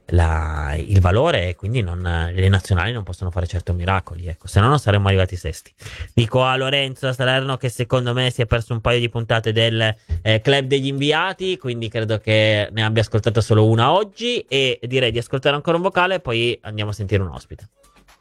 il valore, e quindi le nazionali non possono fare certo miracoli, ecco, se no non saremmo arrivati sesti. Dico a Lorenzo Salerno che secondo me si è perso un paio di puntate del Club degli Inviati, quindi credo che ne abbia ascoltata solo una oggi, e direi di ascoltare ancora un vocale e poi andiamo a sentire un ospite.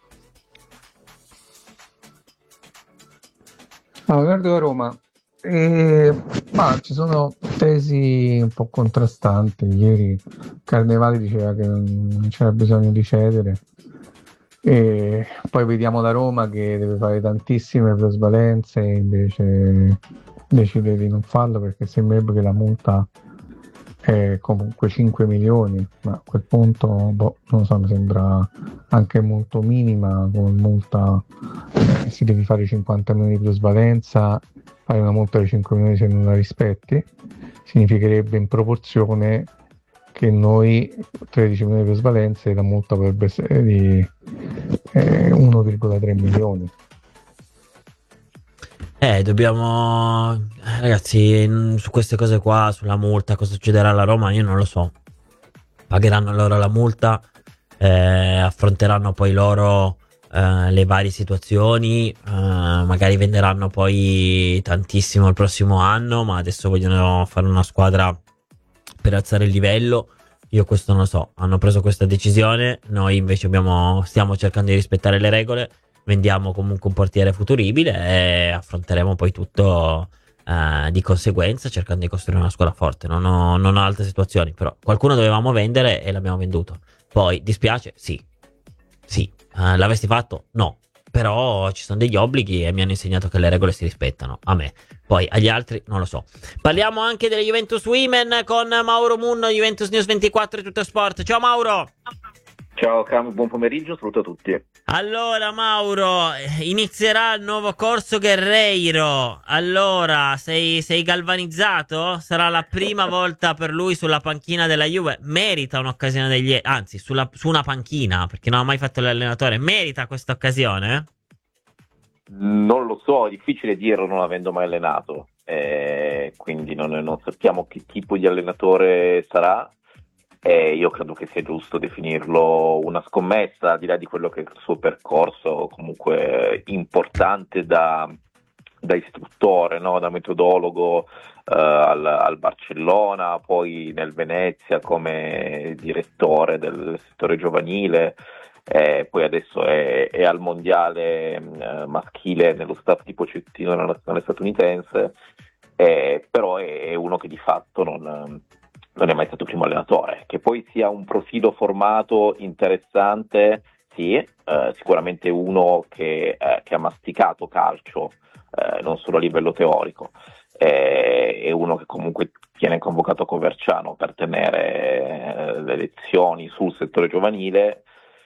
Guardo la Roma, ma ci sono tesi un po' contrastanti. Ieri Carnevali diceva che non c'era bisogno di cedere, e poi vediamo la Roma che deve fare tantissime plusvalenze e invece decide di non farlo perché sembrerebbe che la multa è comunque 5 milioni, ma a quel punto, boh, non lo so, mi sembra anche molto minima come multa. Si devi fare 50 milioni di plusvalenza, fare una multa di 5 milioni se non la rispetti, significherebbe in proporzione che noi 13 milioni di plusvalenze, la multa potrebbe essere di 1,3 milioni. Ragazzi, su queste cose qua, sulla multa, cosa succederà alla Roma, io non lo so. Pagheranno loro la multa, affronteranno poi loro le varie situazioni, magari venderanno poi tantissimo il prossimo anno, ma adesso vogliono fare una squadra per alzare il livello. Io questo non lo so, hanno preso questa decisione, noi invece stiamo cercando di rispettare le regole, vendiamo comunque un portiere futuribile e affronteremo poi tutto di conseguenza, cercando di costruire una squadra forte. Non ho altre situazioni, però qualcuno dovevamo vendere e l'abbiamo venduto. Poi dispiace? Sì, sì. L'avresti fatto? No. Però ci sono degli obblighi e mi hanno insegnato che le regole si rispettano. A me. Poi agli altri non lo so. Parliamo anche delle Juventus Women con Mauro Munno, Juventus News 24 e Tutto Sport. Ciao Mauro! Ciao Cam, buon pomeriggio, saluto a tutti. Allora Mauro, inizierà il nuovo corso Guerreiro. Allora, sei galvanizzato? Sarà la prima volta per lui sulla panchina della Juve. Merita un'occasione anzi, su una panchina, perché non ha mai fatto l'allenatore. Merita questa occasione? Non lo so, è difficile dirlo non avendo mai allenato, quindi non sappiamo che tipo di allenatore sarà. Io credo che sia giusto definirlo una scommessa, al di là di quello che è il suo percorso, comunque importante da istruttore, no? Da metodologo al Barcellona, poi nel Venezia come direttore del settore giovanile, poi adesso è al mondiale maschile nello staff di Pochettino nella nazionale statunitense, però è uno che di fatto non è mai stato primo allenatore. Che poi sia un profilo formato interessante, sì, sicuramente uno che ha masticato calcio, non solo a livello teorico, è uno che comunque viene convocato a Coverciano per tenere le lezioni sul settore giovanile.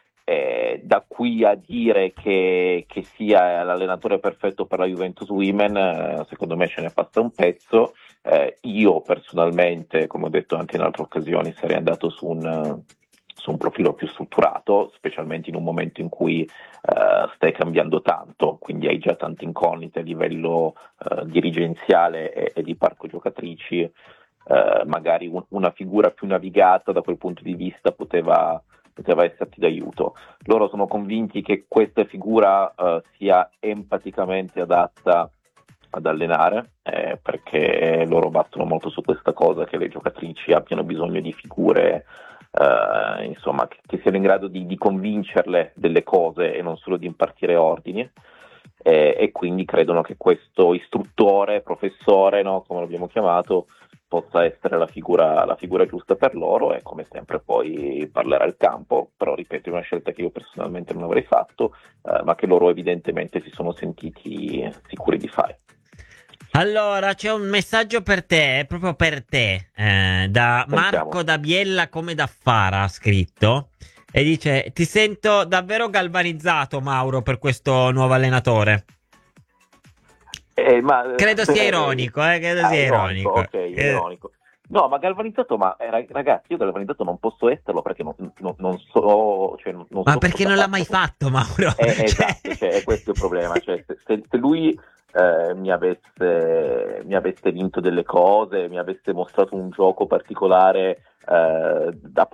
Da qui a dire che sia l'allenatore perfetto per la Juventus Women, secondo me ce ne passa un pezzo. Io personalmente, come ho detto anche in altre occasioni, sarei andato su un profilo più strutturato, specialmente in un momento in cui stai cambiando tanto, quindi hai già tante incognite a livello dirigenziale e di parco giocatrici. Magari una figura più navigata da quel punto di vista poteva esserti d'aiuto. Loro sono convinti che questa figura sia empaticamente adatta ad allenare, perché loro battono molto su questa cosa, che le giocatrici abbiano bisogno di figure insomma, che siano in grado di convincerle delle cose e non solo di impartire ordini, e quindi credono che questo istruttore, professore, no, come l'abbiamo chiamato, possa essere la figura giusta per loro, e come sempre poi parlerà il campo. Però ripeto, è una scelta che io personalmente non avrei fatto, ma che loro evidentemente si sono sentiti sicuri di fare. Allora, c'è un messaggio per te, proprio per te, da Sentiamo. Marco da Biella come da Fara, ha scritto, e dice: ti sento davvero galvanizzato, Mauro, per questo nuovo allenatore. Credo sia ironico, credo sia Ironico, ironico. ok, ironico. No, ma galvanizzato, ragazzi, io galvanizzato non posso esserlo perché non so, cioè, non Ma so perché cosa non l'ha mai faccia. fatto, Mauro? Esatto, cioè, è questo il problema. Cioè, se lui mi avesse vinto delle cose, mi avesse mostrato un gioco particolare da